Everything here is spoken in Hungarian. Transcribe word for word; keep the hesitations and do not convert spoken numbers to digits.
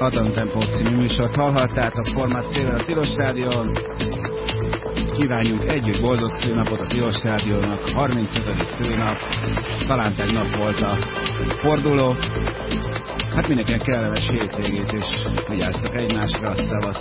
Adam Tempó című műsort hallhattátok Formát Szélen a Tilos Rádión. Kívánjunk együtt boldog szőnapot a Tilos Rádiónak. harmincötödik szőnap, talán tegnap volt a forduló. Hát mindenkinek kellemes hétvégét, és vigyáztak egymásra, szevasz.